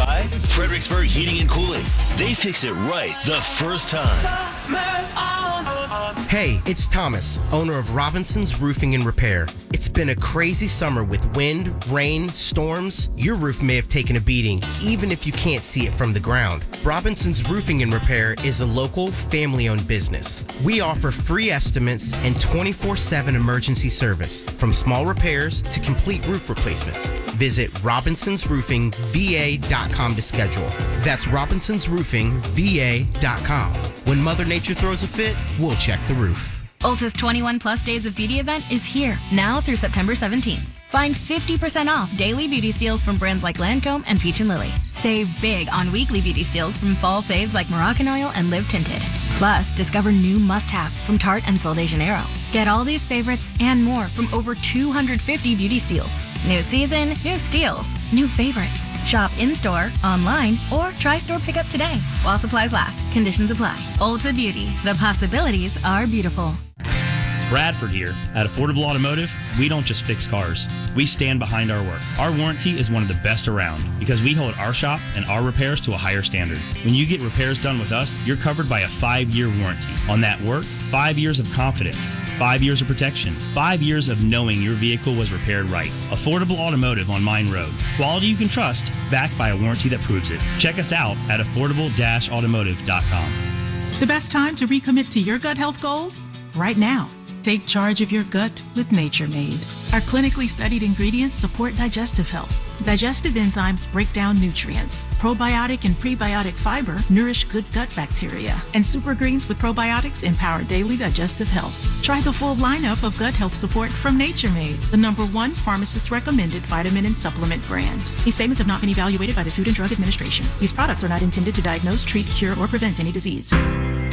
by Fredericksburg Heating and Cooling. They fix it right the first time. Hey, it's Thomas, owner of Robinson's Roofing and Repair. It's been a crazy summer with wind, rain, storms. Your roof may have taken a beating, even if you can't see it from the ground. Robinson's Roofing and Repair is a local, family-owned business. We offer free estimates and 24/7 emergency service, from small repairs to complete roof replacements. Visit RobinsonsRoofingVA.com to schedule. That's RobinsonsRoofingVA.com. When Mother Nature throws a fit, we'll check the roof. Ulta's 21 Plus Days of Beauty event is here, now through September 17th. Find 50% off daily beauty steals from brands like Lancome and Peach & Lily. Save big on weekly beauty steals from fall faves like Moroccan Oil and Live Tinted. Plus, discover new must-haves from Tarte and Sol de Janeiro. Get all these favorites and more from over 250 beauty steals. New season, new steals, new favorites. Shop in-store, online, or try store pickup today. While supplies last, conditions apply. Ulta Beauty, the possibilities are beautiful. Bradford here. At Affordable Automotive, we don't just fix cars. We stand behind our work. Our warranty is one of the best around because we hold our shop and our repairs to a higher standard. When you get repairs done with us, you're covered by a 5-year warranty. On that work, 5 years of confidence, 5 years of protection, 5 years of knowing your vehicle was repaired right. Affordable Automotive on Mine Road. Quality you can trust, backed by a warranty that proves it. Check us out at affordable-automotive.com. The best time to recommit to your gut health goals? Right now. Take charge of your gut with Nature Made. Our clinically studied ingredients support digestive health. Digestive enzymes break down nutrients. Probiotic and prebiotic fiber nourish good gut bacteria. And super greens with probiotics empower daily digestive health. Try the full lineup of gut health support from Nature Made, the #1 pharmacist-recommended vitamin and supplement brand. These statements have not been evaluated by the Food and Drug Administration. These products are not intended to diagnose, treat, cure, or prevent any disease.